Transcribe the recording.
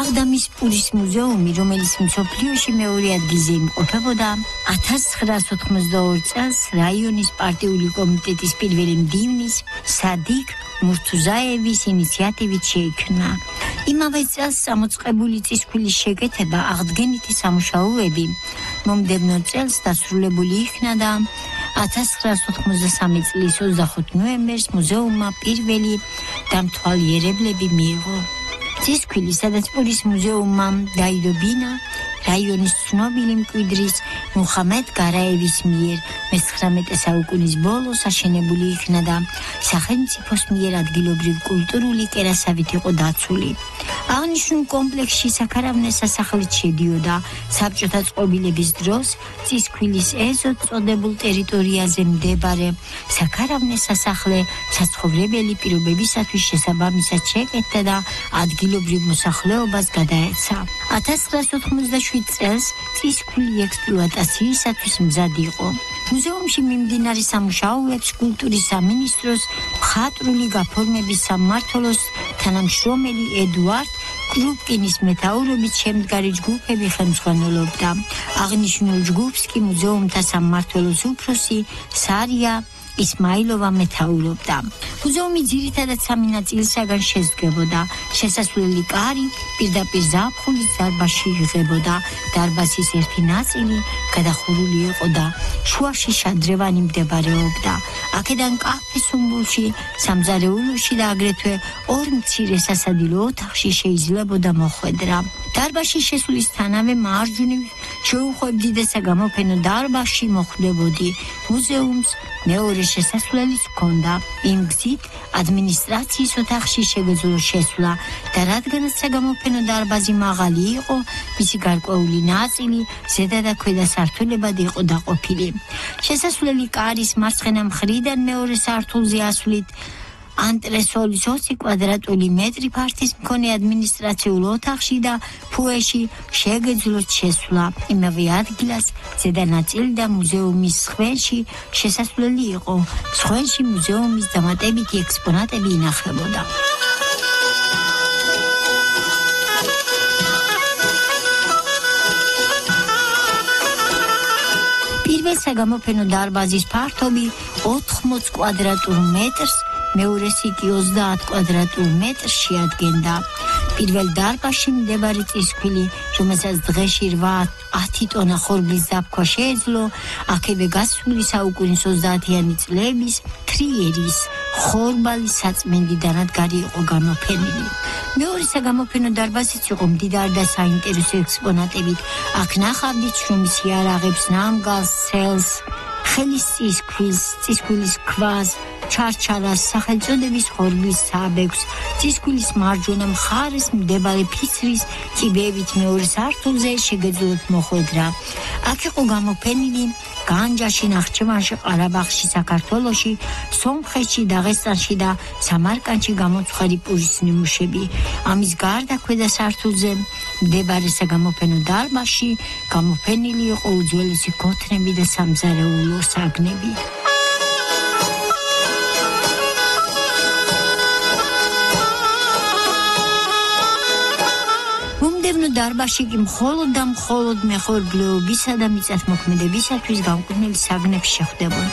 აღდამის პურის მუზეუმი, რომელიც მსოფლიოში მეორე ადგილზე იმყოფებოდა, 1982 წელს რაიონის პარტიული კომიტეტის პირველი მდივნის სადიკ მურთუზაევის ინიციატივით შეიქმნა. იმავე წელს გამოწყებული წისქვილის შეკეთება აღდგენითი სამუშაოები მომდევნო წელს დასრულებული იქნა და 1993 წლის 25 ნოემბერს მუზეუმმა პირველი დამთვალიერებლები მიიღო. წისქვილი, სადაც პურის მუზეუმმა დაიდო ბინა, რაიონის ცნობილი მკვიდრის მუხამედ გარაევის მიერ მე-19 საუკუნის ბოლოს აშენებული იქნა და სახელმწიფოს მიერ ადგილობრივ კულტურული კერასავით იყო დაცული. აღნიშნულ კომპლექსში საქარავნეს სასახლით შედიოდა საბჭოთა წყობილების დროს წისქვილის ეზოდ წოდებულ ტერიტორიაზე მდებარე საქარავნეს სასახლე საცხოვრებელი პირობებისათვის შესაბამისად შეკეთდა და ადგილობრივ მოსახლეობას გადაეცა. 1987 წელს წისქვილი ექსპლუატაციისათვის მზად იყო. მუზეუმში მიმდინარე სამუშაოებს კულტურის სამინისტროს მხატვრული გაფორმების სამმართველოს თანამშრომელი ედუარდ კრუპკინის მეთაურობით შემდგარი ჯგუფები ხელმძღვანელობდა. აღნიშნულ ჯგუფს კი მუზეუმთა სამმართველოს უფროსი სარია ისმაილოვა მეთაურობდა. მუზეუმი ძირითადად სამი ნაწილისაგან შედგებოდა. შესასვლელი კარი პირდაპირ ზაფხულის დარბაზში იღებოდა. დარბაზის ერთი ნაწილი გადახურული იყო და შუაში შადრევანი მდებარეობდა. აქედან კაფეს სუმბულში, სამზარეულოში და აგრეთვე ორ მცირე სასადილო ოთახში შეიძლებოდა მოხვედრა. დარბაზში შესვლისთანავე მარჯვნივ შეუხვევდი და საგამოფენო დარბაზში მოხვდებოდი. მუზეუმს მეორე შესასვლელიც ჰქონდა. იმ გზით ადმინისტრაციის ოთახში შეგეძლო შესვლა და რადგანაც საგამოფენო დარბაზი მაღალი იყო, მისი გარკვეული ნაწილი ზედა და ქვედა სართულებად იყო დაყოფილი. შესასვლელი კარის მარცხენა მხრიდან მეორე სართულზე ასვლით ანტრესოლის 20 კვადრატული მეტრი ფართის მქონე ადმინისტრაციულ ოთახში და ფუეში შეგეძლოთ შესვლა. იმავე ადგილას ზედა ნაწილი და მუზეუმის სხვენში შესასვლელი იყო. სხვენში მუზეუმის დამატებითი ექსპონატები ინახებოდა. პირველ საგამოფენო დარბაზის ფართობი 80 კვადრატულ მეტრს, მეორესი კი 30 კვადრატულ მეტრს შეადგენდა. პირველ დარბაზში მდებარე წისქვილი, რომელსაც დღეში 8-10 ტონა ხორბლის დაფქვა შეეძლო, აქედე გასული საუკუნის 30-იანი წლების თრიერის ხორბალი საწმინდი დანადგარი იყო გამოფენილი. მეორე საგამოფენო დარბაზიც იყო მდიდარი და საინტერესო ექსპონატებით. აქ ნახავდით შრომის იარაღებს, ნამგალს, სელს, ხელის წისქვილის ქვას, ჩარჩარას, სახელწოდების ხორბლის საბეგვს, წისქვილის მარჯვენა მხარეს მდებარე ფიცრის კიბეებით მეორე სართულზე შეგეძლოთ მოხვედრა. აქ იყო გამოფენილი განჯაში, ნახჩევანში, ყარაბაღში, საქართველოში, სომხეთში, დაღესტანში და სამარკანდში გამოცხვარი პურის ნიმუშები. ამის გარდა ქვედა სართულზე მდებარე საგამოფენო დარბაზში გამოფენილი იყო უძველესი ქოთნები და სამზარეულო საგნები. მომდევნო დარბაზში კი მხოლოდ და მხოლოდ მეხორბლეობისა და მიწათმოქმედებისათვის განკუთვნილი საგნები შეხვდებოდა.